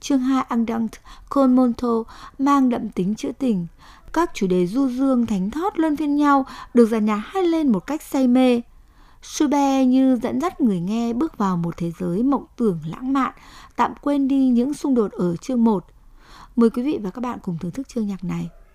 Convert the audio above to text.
Chương 2 Andante con molto mang đậm tính trữ tình. Các chủ đề du dương thánh thót luân phiên nhau được dàn nhạc hát lên một cách say mê. Schubert như dẫn dắt người nghe bước vào một thế giới mộng tưởng lãng mạn, tạm quên đi những xung đột ở chương 1. Mời quý vị và các bạn cùng thưởng thức chương nhạc này.